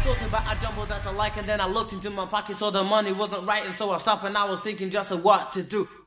thought about a jumble that I like, and then I looked into my pocket, so the money wasn't right, and so I stopped and I was thinking just of what to do.